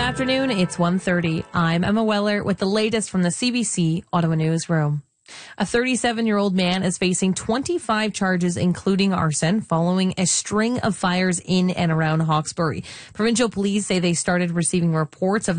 afternoon. It's 1:30. I'm Emma Weller with the latest from the CBC Ottawa Newsroom. A 37-year-old man is facing 25 charges, including arson, following a string of fires in and around Hawkesbury. Provincial police say they started receiving reports of